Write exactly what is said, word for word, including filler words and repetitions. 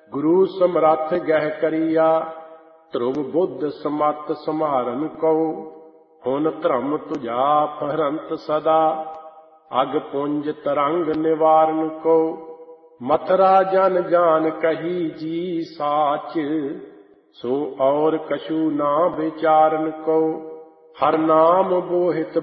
ਗੁਰੂ ਸਮਰੱਥ ਗਹਿ ਕਰੀਆ, ਧਰੁਵ ਬੁੱਧ ਸਮਤ ਸਮਾਰਨ ਕਉ। ਹੁਣ ਧਰਮ ਤੁਝਾ ਫਹਰੰਤ ਸਦਾ, ਅਗ ਪੁੰਜ ਤਰੰਗ ਨਿਵਾਰਨ ਕਉ। ਮਥਰਾ ਜਨ ਜਾਨ ਕਹੀ ਜੀ ਸਾਚ, ਸੋ ਔਰ ਕਛੂ ਨਾ ਵਿਚਾਰਨ ਕਉ। ਹਰ ਨਾਮ ਬੋਹਿਤ